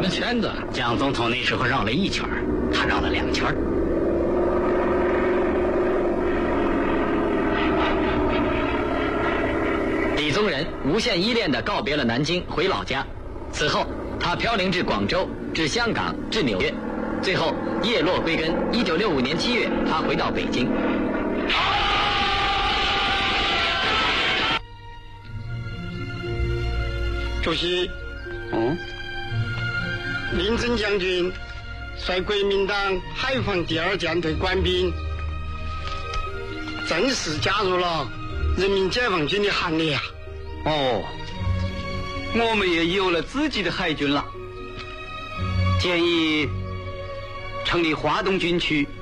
么圈子？ 蒋总统那时候绕了1圈，他绕了2圈。 李宗仁无限依恋地告别了南京，回老家。此后，他飘零至广州，至香港，至纽约，最后叶落归根。1965年7月，他回到北京。 主席，林森将军率国民党海防第2舰队官兵，正式加入了人民解放军的行列啊！ 哦，我们也有了自己的海军了。建议成立华东军区，